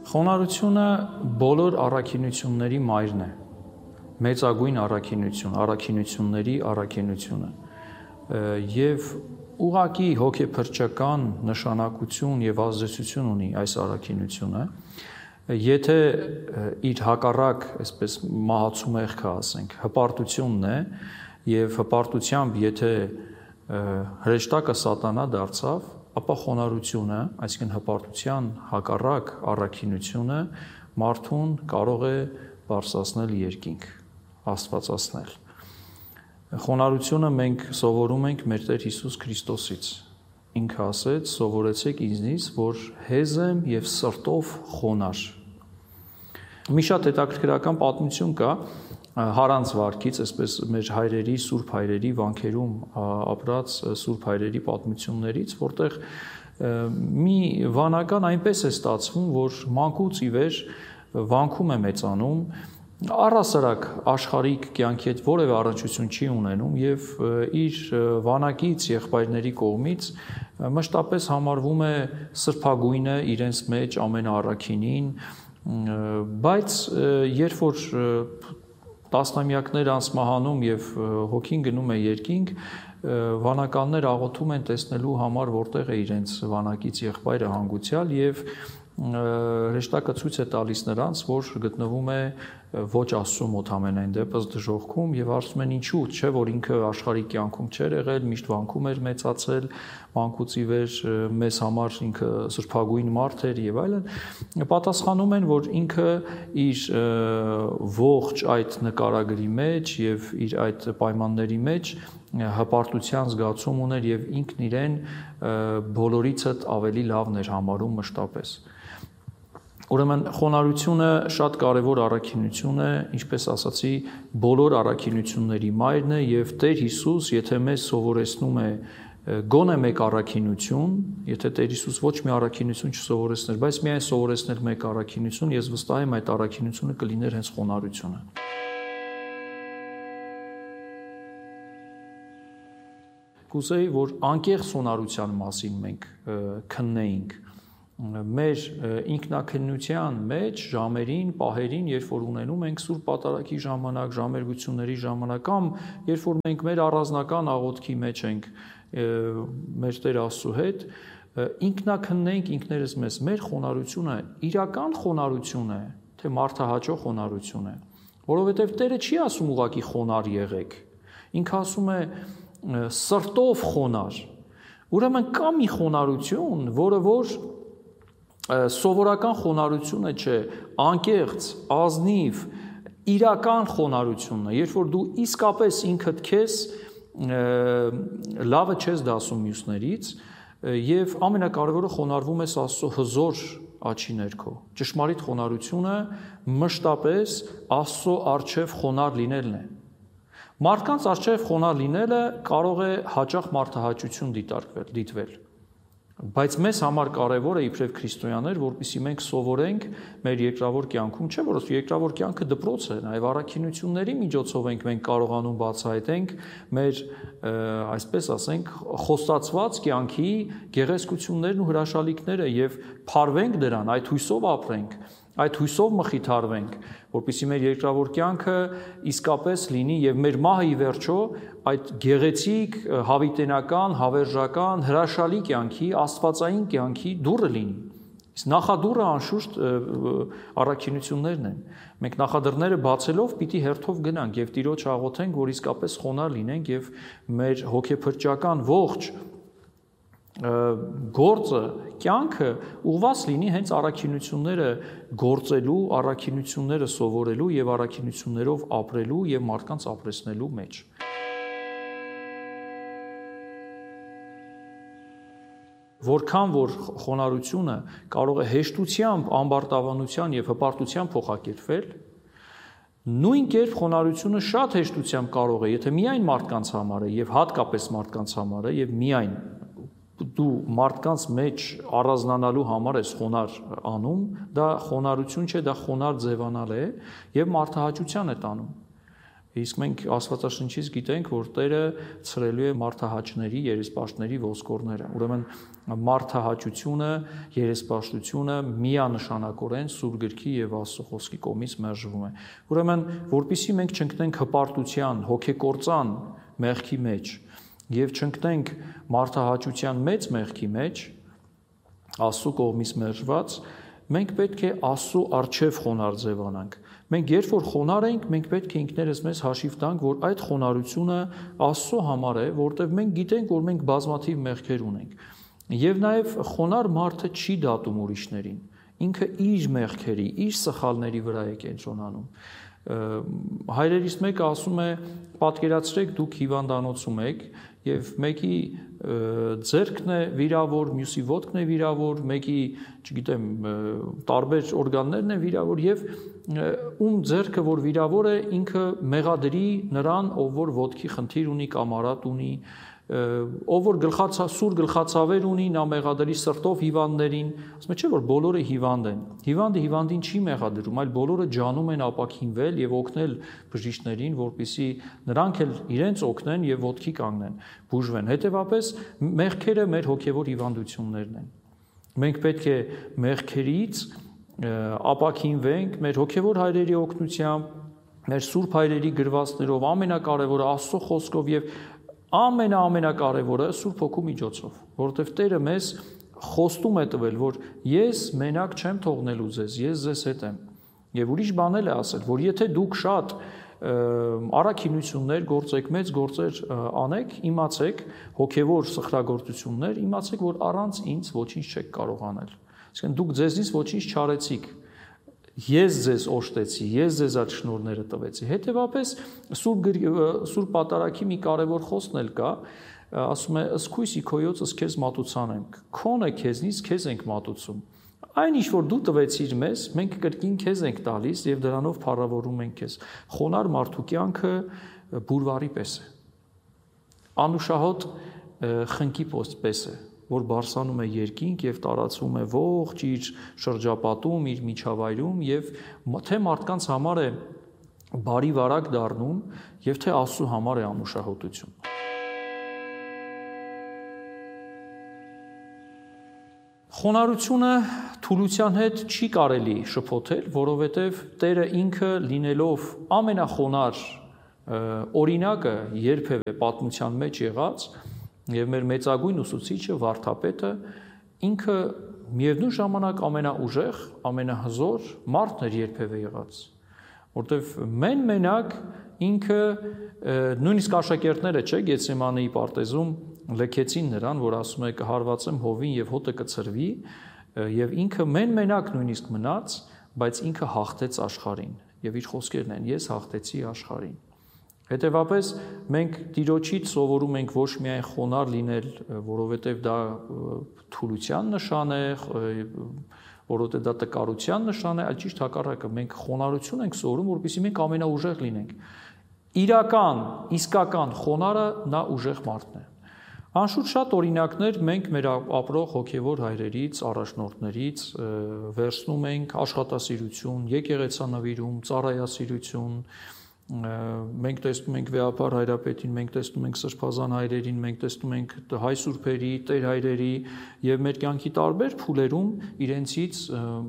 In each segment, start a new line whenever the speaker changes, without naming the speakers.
Խոնարհությունը բոլոր առաքինությունների մայրն է, մեծագույն առաքինությունների առաքինությունը եւ ուղղակի հոգեփրկչական նշանակություն եւ ազդեցություն ունի այս առաքինությունը, եթե իր հակառակ, այսպես մահացու մեղքը ասենք, հպարտությունն է եւ հպարտությամբ եթե հրեշտակը սատանա դարձավ, ապա խոնարհությունը, այսինքն հպարտության հակառակ առաքինությունը մարդուն կարող է բարձրացնել երկինք, աստվածացնել։ Խոնարհությունը մենք սովորում ենք մեր Տեր Հիսուս Քրիստոսից։ Ինքը ասեց. «Սովորեցեք ինձնից, որ հեզ եմ եւ սրտով խոնարհ»։ Մի շատ հետաքրքրական պատմություն կա Հարանց վարքից, այսպես մեր հայրերի, սուրբ հայրերի վանքերում ապրած սուրբ հայրերի պատմություններից, որտեղ մի վանական այնպես է ստացվում, որ մանկուց ի վեր վանքում է մեծանում, առհասարակ աշխարհիկ կյանքի հետ որևէ առնչություն չի ունենում եւ իր վանակից եղբայրների կողմից մշտապես համարվում է սրբագույնը իրենց մեջ ամենաառաքինին, բայց երբ որ տասնամյակներ անց մահանում եւ հոգին գնում է երկինք, վանականներ աղոթում են տեսնելու համար որտեղ է իրենց վանակից եղբայրը հանգուցյալ եւ հրեշտակը ցույց է տալիս նրանց, որ գտնվում է ոչ Աստծո մոտ ամենայն դեպս դժոխքում եւ ասում են ինչու, չէ որ ինքը աշխարհիկ կյանքում չէր եղել, միշտ վանքում էր մեծացել, մանկուց ի վեր մեզ համար ինքը սրբագույն մարդ էր եւ այլն, պատասխանում են, որ ինքը իր ողջ այդ նկարագրի մեջ եւ իր այդ պայմանների մեջ հպարտության զգացում ուներ եւ ինքն իրեն բոլորիցս ավելի լավն էր համարում մշտապես։ Ուրեմն խոնարհությունը շատ կարևոր առաքինություն է, ինչպես ասացի, բոլոր առաքինությունների մայրն է եւ Տեր Հիսուս, եթե մեզ սովորեցնում է գոնե մեկ առաքինություն, եթե Տեր Հիսուս ոչ մի առաքինություն չսովորեցներ, բայց միայն սովորեցներ մեկ առաքինություն, ես վստահ եմ այդ առաքինությունը կլիներ հենց խոնարհությունը։ Կուզեի, որ անկեղծ խոնարհության մասին մենք քննեինք մեր ինքնակնության մեջ ժամերին, պահերին, երբ որ ունենում ենք սուրբ պատարագի ժամանակ, ժամերգությունների ժամանակ, կամ երբ որ մենք մեր առանձնական աղոթքի մեջ ենք մեր Տեր Աստծո հետ, ինքնակննենք ինքներս մեզ, մեր խոնարհությունը իրական խոնարհություն է, թե մարդահաճո խոնարհություն է, որովհետև Տերը չի ասում ուղղակի խոնարհ եղեք, ինքը ասում է սրտով խոնարհ։ Ուրեմն կա մի խոնարհություն, որը որ սովորական խոնարհությունը չէ, անկեղծ, ազնիվ, իրական խոնարհությունն է, երբ որ դու իսկապես ինքդ քեզ լավը չես դասում մյուսներից եւ ամենակարևորը խոնարհվում ես Աստծո հզոր աչքի ներքո։ Ճշմարիտ խոնարհությունը մշտապես Աստծո առջև խոնարհ լինելն է։ Մարդկանց առջև խոնարհ լինելը կարող է հաճախ մարդահաճություն դիտվել։ Բայց մեզ համար կարևոր է իբրև քրիստոնյաներ, որպեսզի մենք սովորենք մեր երկրավոր կյանքում, չէ՞ որ երկրավոր կյանքը դպրոց է, նաև առաքինությունների միջոցով մենք կարողանում բացահայտենք մեր, այսպես ասենք, խոստացված կյանքի գեղեցկություններն ու հրաշալիքները եւ փարվենք դրան, այդ հույսով ապրենք, այդ հույսով մխիթարվենք, որպեսզի մեր երկրավոր կյանքը իսկապես լինի եւ մեր մահը ի վերջո այդ գեղեցիկ, հավիտենական, հավերժական, հրաշալի կյանքի, աստվածային կյանքի դուռը լինի։ Իսկ նախադուռը անշուշտ առաքինություններն են։ Մենք նախադռները բացելով պիտի հերթով գնանք եւ Տիրոջ աղոթենք, որ իսկապես խոնարհ լինենք եւ մեր հոգեփրկչական ողջ գործը, կյանքը ուղղված լինի հենց առաքինությունները գործելու, առաքինությունները սովորելու եւ առաքինություններով ապրելու եւ մարդկանց ապրեցնելու մեջ։ Որքան որ խոնարհությունը կարող է հեշտությամբ, ամբարտավանության եւ հպարտությամբ փոխակերպվել, նույն կերպ խոնարհությունը շատ հեշտությամբ կարող է, եթե միայն մարդկանց համար է եւ հատկապես մարդկանց համար է եւ միայն դու մարդկանց մեջ առանձնանալու համար ես խոնարհ անում, դա խոնարհություն չէ, դա խոնարհ ձևանալ է եւ մարդահաճության է տանում։ Իսկ մենք Աստվածաշնչից գիտենք, որ Տերը ցրելու է մարդահաճների, երեսպաշտների ոսկորները։ Ուրեմն մարդահաճությունը, երեսպաշտությունը միանշանակորեն Սուրբ Գրքի եւ Աստծո Խոսքի կողմից մերժվում է։ Ուրեմն, որpիսի մենք չընկնենք հպարտության, հոգեկործան մեղքի մեջ եւ չընկնենք մարդահաճության մեծ մեղքի մեջ, Աստծո կողմից մերժված, մենք պետք է Աստծո առջև խոնարհ ձևանանք։ Մենք երբ որ խոնարհ ենք, մենք պետք է ինքներս մեզ հաշիվ տանք, որ այդ խոնարհությունը Աստծո համար է, որտեղ մենք գիտենք, որ մենք բազմաթիվ մեղքեր ունենք։ Եվ նաև խոնարհ մարդը չի դատում ուրիշներին։ Ինքը իր մեղքերի, իր սխալների վրա է կենտրոնանում։ Հայրերից մեկը ասում է, պատկերացրեք դուք հիվանդանոցում եք եւ մեկի ձեռքն է վիրավոր, մյուսի ոտքն է վիրավոր, մեկի, չգիտեմ, տարբեր օրգաններն են վիրավոր եւ ում ձեռքը որ վիրավոր է, ինքը մեղադրի նրան, ով որ ոտքի խնդիր ունի կամ արատ ունի, ով որ սուր գլխացավեր ունի, նա մեղադրի սրտով հիվանդներին, ասում է չէ որ բոլորը հիվանդ են։ Հիվանդը հիվանդին չի մեղադրում, այլ բոլորը ջանում են ապաքինվել եւ օգնել բժիշկներին, որպեսզի նրանք էլ իրենց օգնեն եւ ոտքի կանգնեն, բուժվեն։ Հետեւաբար մեղքերը մեր հոգեվոր հիվանդություններն են։ Մենք պետք է մեղքերից ապաքինվենք մեր հոգեվոր հայրերի օգնությամբ, մեր սուրբ հայրերի գրվածքներով, ամենակարևորը Աստծո խոսքով եւ ամենակարևորը Սուրբ Հոգու միջոցով, որովհետև Տերը մեզ խոստում է տվել, որ ես մենակ չեմ թողնելու ձեզ, ես ձեզ հետ եմ։ Եվ ուրիշ բան էլ է ասել, որ եթե դուք շատ առաքինություններ գործեք, մեծ գործեր անեք, իմացեք, հոգևոր սխրագործություններ, իմացեք, որ առանց ինձ ոչինչ չեք կարող անել։ Այսինքն դուք ձեզնից ոչինչ չարեցիք։ Ես ձեզ օժտեցի, ես ձեզ այդ շնորհները տվեցի։ Հետևաբար Սուրբ Պատարագի մի կարևոր խոսքն էլ կա, ասում է «Ըսկույսի քոյոցս քեզ մատուցանեմ»։ Քոնը քեզնից քեզ ենք մատուցում։ Այն ինչ որ դու տվեցիր մեզ, մենք կրկին քեզ ենք տալիս եւ դրանով փառավորում ենք քեզ։ Խոնար մարդու կյանքը բուրվարի պես է։ Անուշահոտ խնկի պես է, որ բարձանում է երկինք եւ տարածվում է ողջ իր շրջապատում, իր միջավայրում եւ թե մարդկանց համար է բարի վարակ դառնում եւ թե Աստծո համար է անուշահոտություն։ Խոնարհությունը թուլության հետ չի կարելի շփոթել, որովհետև Տերը ինքը լինելով ամենախոնար օրինակը երբևէ պատմության մեջ եղած եւ մեր մեծագույն ուսուցիչը վարդապետը ինքը միևնույն ժամանակ ամենաուժեղ, ամենահզոր մարդն էր երբևէ եղած, որովհետև մենակ ինքը նույնիսկ աշակերտները չէ Գեթսեմանեի պարտեզում լքեցին նրան, որ ասում է կհարվածեմ հովին եւ հոտը կցրվի եւ ինքը մենակ նույնիսկ մնաց, բայց ինքը հաղթեց աշխարհին եւ իր խոսքերն են ես հաղթեցի աշխարհին։ Հետևաբար մենք Տիրոջից սովորում ենք ոչ միայն խոնարհ լինել, որովհետև դա թուլության նշան է, որովհետև դա տկարության նշան է, այլ ճիշտ հակառակը, մենք խոնարհություն ենք սովորում, որպեսզի մենք ամենաուժեղ լինենք։ Իրական, իսկական խոնարհը նա ուժեղ մարդն է։ Անշուշտ շատ օրինակներ մենք մեր ապրող հոգևոր հայրերից, առաջնորդներից վերցնում ենք աշխատասիրություն, եկեղեցանվիրում, ծառայասիրություն, մենք տեսնում ենք Վեհապար հայրապետին, մենք տեսնում ենք Սրբազան հայրերին, մենք տեսնում ենք հայ սուրբերի, տեր հայրերի եւ մեր կյանքի տարբեր փուլերում իրենցից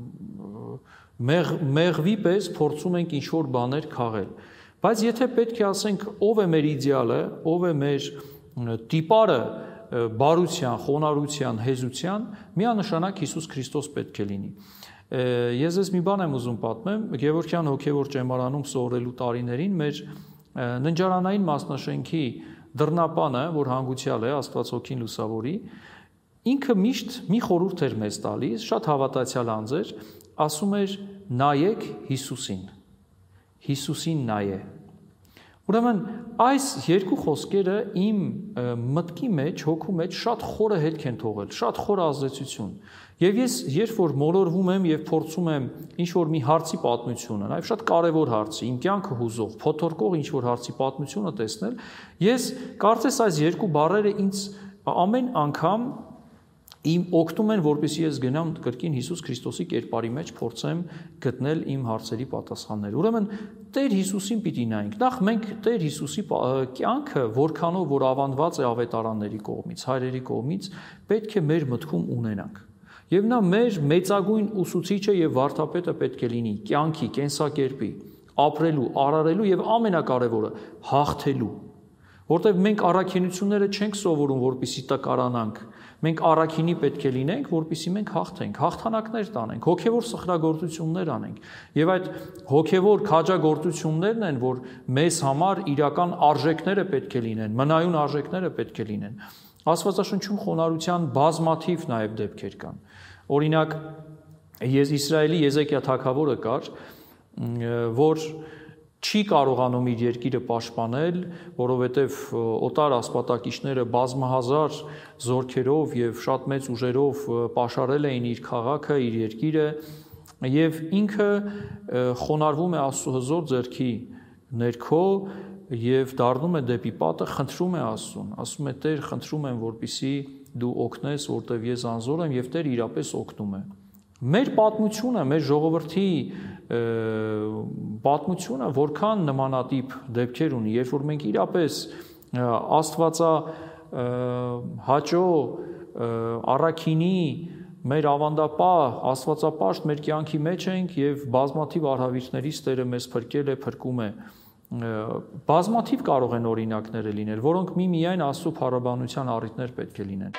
մեղվի պես փորձում ենք ինչ-որ բաներ քաղել։ Բայց եթե պետք է ասենք ով է մեր իդեալը, ով է մեր տիպարը բարության, խոնարհության, հեզության, միանշանակ Հիսուս Քրիստոս պետք է լինի։ Ես ես մի բան եմ ուզում պատմեմ, Գևորգյան հոգևոր ճեմարանում սովորելու տարիներին մեր ննջարանային մասնաշենքի դռնապանը, որ հանգուցյալ է Աստված հոգին լուսավորի, ինքը միշտ մի խորհուրդ էր մեզ տալիս, շատ հավատացյալ անձ էր, ասում էր նայեք Հիսուսին։ Հիսուսին նայե։ Ուրեմն այս երկու խոսքերը իմ մտքի մեջ, հոգու մեջ շատ խորը հետք են թողել, շատ խոր ազդեցություն։ Եվ ես երբ որ մոլորվում եմ եւ փորձում եմ ինչ-որ մի հարցի պատմությունը, նաեւ շատ կարեւոր հարցի, իմ կյանքը հուզող, փոթորկող ինչ-որ հարցի պատմությունը տեսնել, ես կարծես այս երկու բառերը ինձ ամեն անգամ իմ օգնում են, որպեսզի ես գնամ կրկին Հիսուս Քրիստոսի կերպարի մեջ փորձեմ գտնել իմ հարցերի պատասխանները։ Ուրեմն Տեր Հիսուսին պիտի նայենք։ Նախ մենք Տեր Հիսուսի կյանքը, որքանով որ ավանդված է ավետարանների կողմից, հայրերի կողմից, պետք է մեր մտքում ունենանք։ Եվ նա մեր մեծագույն ուսուցիչը եւ վարդապետը պետք է լինի կյանքի, կենսակերպի, ապրելու, արարելու եւ ամենակարևորը հաղթելու։ Որտեւ մենք առաքինությունները չենք սովորում, որպեսզի տկարանանք։ Մենք առաքինի պետք է լինենք, որպեսզի մենք հաղթենք, հաղթանակներ տանենք, հոգևոր սխրագործություններ անենք։ Եվ այդ հոգևոր քաջագործություններն են, որ մեզ համար իրական արժեքները պետք է լինեն, մնայուն արժեքները պետք է լինեն։ Աստվածաշնչում խոնարհության բազմաթիվ նաև դեպքեր կան։ Օրինակ, Իսրայելի Եզեկիա թագավորը կար, որ չի կարողանում իր երկիրը պաշտպանել, որովհետև օտար ասպատակիչները բազմահազար զորքերով եւ շատ մեծ ուժերով պաշարել էին իր քաղաքը, իր երկիրը, եւ ինքը խոնարհվում է Աստծո հզոր ձեռքի ներքո եւ դառնում է դեպի պատը, խնդրում է Աստծուն, ասում է Տեր, խնդրում եմ, որպեսզի դու օգնես, որտեվ ես անզոր եմ եւ Տեր իրապես օգնում է։ Մեր պատմությունը, մեր ժողովրդի պատմությունը որքան նմանատիպ դեպքեր ունի, երբ որ մենք իրապես Աստվածա հաճո առաքինի մեր ավանդապահ Աստվածապաշտ մեր կյանքի մեջ ենք եւ բազմաթիվ արհավիրքներից Տերը մեզ փրկել է, փրկում է։ Բազմաթիվ կարող են օրինակները լինել, որոնք միմիայն Աստծո փառաբանության առիթներ պետք է լինեն։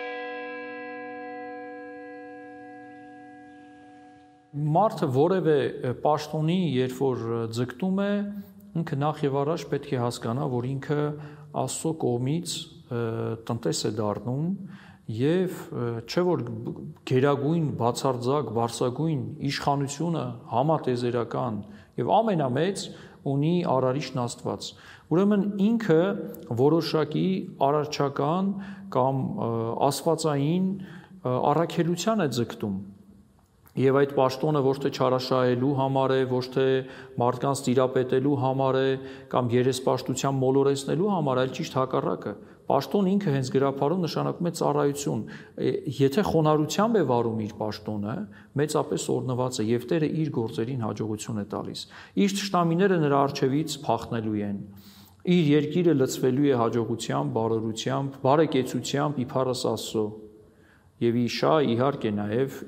Մարդը որևէ պաշտոնի, երբ որ ձգտում է, ինքը նախ եւ առաջ պետք է հասկանա, որ ինքը Աստծո կողմից տնտես է դառնում եւ չէ որ գերագույն, բացարձակ, բարձրագույն իշխանությունը համատեզերական եւ ամենամեծ ունի արարիչն Աստված։ Ուրեմն ինքը որոշակի արարչական կամ աստվածային առաքելության է ձգտում։ Եվ այդ պաշտոնը ոչ թե չարաշահելու համար է, ոչ թե մարդկանց տիրապետելու համար է կամ երեսպաշտության մոլորեցնելու համար, այլ ճիշտ հակառակը։ Պաշտոն ինքը հենց գրաբարում նշանակում է ծառայություն։ Եթե խոնարհությամբ է վարում իր պաշտոնը, մեծապես օրհնված է եւ Տերը իր գործերին հաջողություն է տալիս։ Իր ճշտամիները նրա առջևից փախնելու են։ Իր երկիրը լցվելու է հաջողությամբ, բարօրությամբ, բարեկեցությամբ իբարս Աստծո։ Եվ իշա իհարկե նաեւ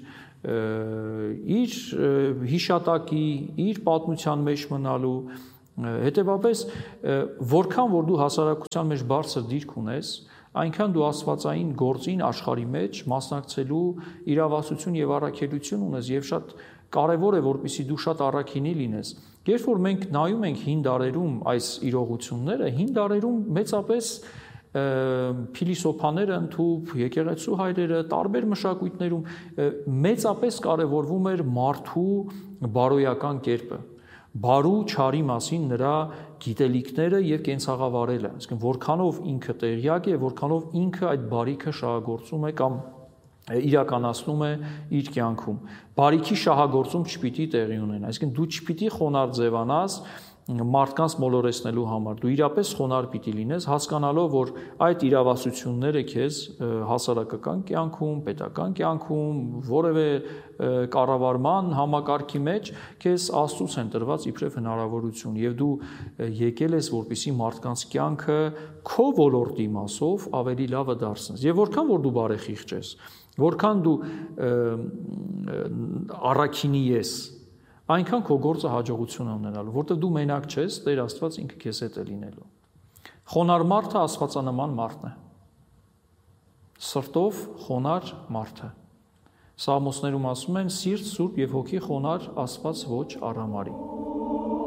իր հիշատակի, իր պատմության մեջ մնալու, հետևաբար որքան որ դու հասարակության մեջ բարձր դիրք ունես, այնքան դու աստվածային գործին աշխարհի մեջ մասնակցելու իրավասություն եւ առաքելություն ունես եւ շատ կարեւոր է որպեսզի դու շատ առաքինի լինես։ Երբ որ մենք նայում ենք հին դարերում այս իրողությունները, հին դարերում մեծապես փիլիսոփաները ընդհուպ, եկեղեցու հայրերը, տարբեր մշակույթներում մեծապես կարևորվում էր մարդու բարոյական կերպը, բարու չարի մասին նրա գիտելիքները եւ կենցաղավարելը, այսինքն որքանով ինքը տեղյակ է, որքանով ինքը այդ բարիքը շահագործում է կամ իրականացնում է իր կյանքում։ Բարիքի շահագործում չպիտի տեղի ունենա, այսինքն դու չպիտի խոնարհ ձևանաս մարդկանց մոլորեցնելու համար, դու իրապես խոնարհ պիտի լինես, հասկանալով, որ այդ իրավասությունները քեզ հասարակական կյանքում, պետական կյանքում, որևէ կառավարման համակարգի մեջ քեզ Աստծուց են տրված իբրև հնարավորություն, եւ դու եկել ես, որպեսզի մարդկանց կյանքը քո ոլորտի մասով ավելի լավը դարձնես։ Եվ որքան որ դու բարեխիղճ ես, որքան դու առաքինի ես, այնքան քո գործը հաջողություն է ունենալու, որտեղ դու մենակ չես, Տեր Աստված ինքը քեզ հետ է լինելու։ Խոնարհ մարդը աստվածանման մարդն է։ Սրտով խոնարհ մարդը։ Սաղմոսներում ասում են՝ սիրտ, սուրբ եւ հոգի խոնարհ Աստված ոչ արամարի։